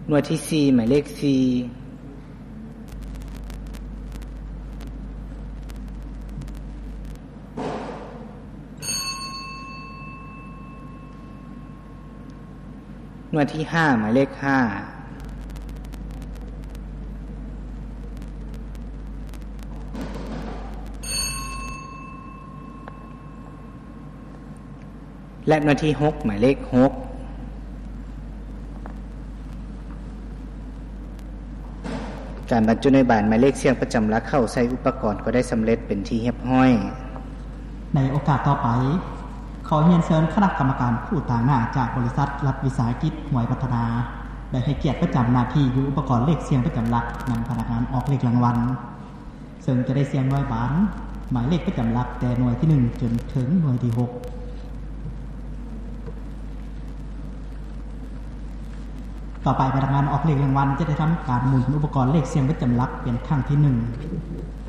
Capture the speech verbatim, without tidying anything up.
หน่วยที่สี่หมายเลขสี่หน่วยที่ห้าหมายเลขห้าและหน่วยที่หกหมายเลขหกการบรรจุในบานหมายเลขเสียงประจำหลักเข้าใส่อุปกรณ์ก็ได้สำเร็จเป็นที่เรียบร้อยในโอกาสต่อไปขอเรียนเชิญคณะกรรมการผู้ต่างหน้าจากบริษัทรัฐวิสาหกิจหวยพัฒนาได้ให้เกียรติประจำหน้าที่อยู่อุปกรณ์เลขเสียงประจำหลักนำพนักงานออกเลขรางวัลซึ่งจะได้เสียงหน่วยบานหมายเลขประจำหลักแต่หน่วยที่หนึ่งจนถึงหน่วยที่หกต่อไปพนักงานออกเลขรางวัลจะได้ทำการหมุนอุปกรณ์เลขเสียงประจำหลักเป็นครั้งที่หนึ่ง